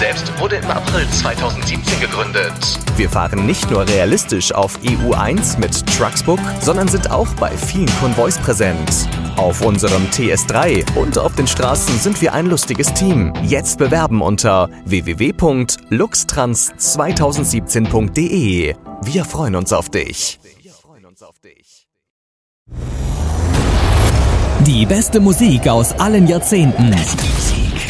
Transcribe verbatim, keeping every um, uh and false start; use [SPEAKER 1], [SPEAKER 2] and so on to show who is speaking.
[SPEAKER 1] selbst wurde im April zweitausendsiebzehn gegründet.
[SPEAKER 2] Wir fahren nicht nur realistisch auf E U eins mit Trucksbook, sondern sind auch bei vielen Konvois präsent. Auf unserem T S drei und auf den Straßen sind wir ein lustiges Team. Jetzt bewerben unter w w w punkt luxtrans zweitausendsiebzehn punkt d e. Wir freuen uns auf dich.
[SPEAKER 3] Die beste Musik aus allen Jahrzehnten.